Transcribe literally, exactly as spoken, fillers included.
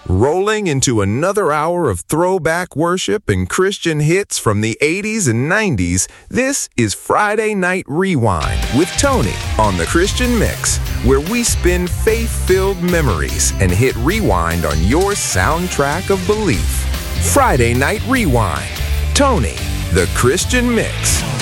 Rolling into another hour of throwback worship and Christian hits from the eighties and nineties, this is Friday Night Rewind with Tony on the Christian Mix, where we spin faith-filled memories and hit rewind on your soundtrack of belief. Friday Night Rewind. Tony, the Christian Mix.